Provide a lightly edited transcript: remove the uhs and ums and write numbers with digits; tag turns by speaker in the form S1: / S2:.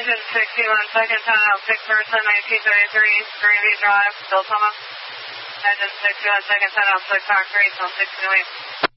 S1: Engine 61, second time out, 6 person, 1933, Greenview Drive, Deltona. Engine 61, second time out, 6 Factory, 6 New